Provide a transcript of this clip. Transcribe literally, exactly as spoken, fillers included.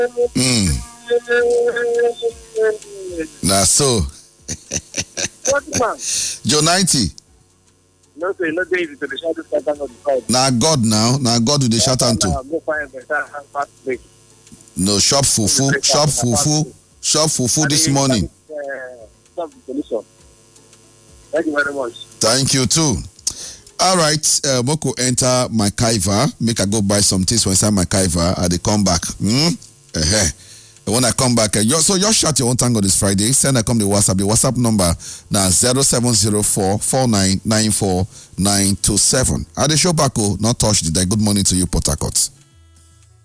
Mm. Nah, so. What man? Joe ninety. No, say no days to the shadow Satan of the crowd. Now God now, now God with the Satan too. Go find better fast break. No, shop fufu, shop fufu, shop fufu this morning. Stop the solution. Thank you very much. Thank you too. All right, uh, Moko enter my Kaiva. Make I go buy some things when inside my Kaiva. I they come back. Hmm? Uh-huh. When I come back, uh, you, so your shot your own tango this Friday. Send I come the WhatsApp. The WhatsApp number now zero seven zero four four nine nine four nine two seven. At the show back, not touch the day. Good morning to you, Port Harcourt.